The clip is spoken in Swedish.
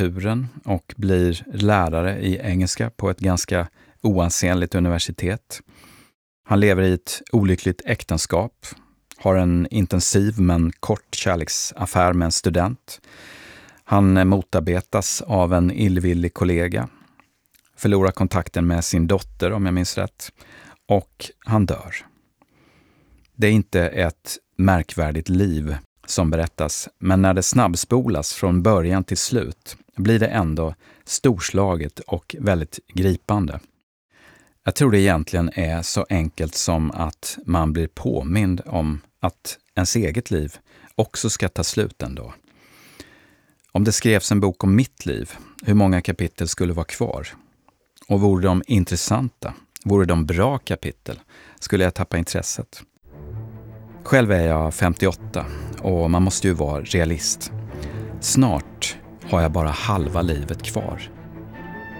litteraturen och blir lärare i engelska på ett ganska oansenligt universitet. Han lever i ett olyckligt äktenskap, har en intensiv men kort kärleksaffär med en student. Han motarbetas av en illvillig kollega, förlorar kontakten med sin dotter om jag minns rätt, och han dör. Det är inte ett märkvärdigt liv som berättas, men när det snabbspolas från början till slut blir det ändå storslaget och väldigt gripande. Jag tror det egentligen är så enkelt som att man blir påmind om att ens eget liv också ska ta slut ändå. Om det skrevs en bok om mitt liv, hur många kapitel skulle vara kvar? Och vore de intressanta, vore de bra kapitel, skulle jag tappa intresset. Själv är jag 58 och man måste ju vara realist. Snart har jag bara halva livet kvar.